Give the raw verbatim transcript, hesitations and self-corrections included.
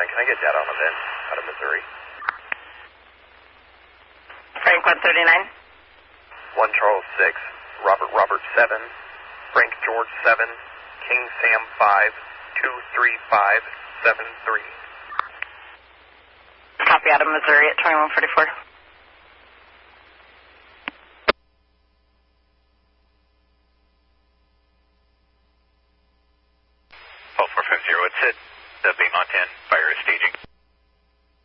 nine, can I get data on event out of Missouri? Frank one thirty-nine. one Charles six, Robert Robert seven, Frank George seven, King Sam five, two three five seven three. Copy out of Missouri at twenty-one forty-four. four five zero, it's at the Bay Mountain Fire Staging.